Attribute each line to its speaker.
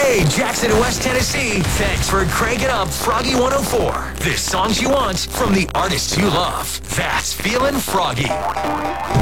Speaker 1: Hey, Jackson and West Tennessee, thanks for cranking up Froggy 104. The songs you want from the artists you love. That's Feelin' Froggy.